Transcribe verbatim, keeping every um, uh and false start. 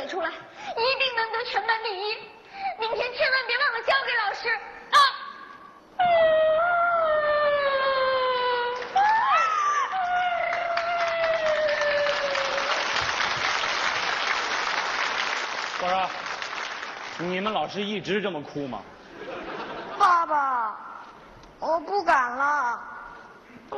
出来，一定能得全班第一。明天千万别忘了交给老师啊！ 我说，你们老师一直这么哭吗？ 爸爸，我不敢了。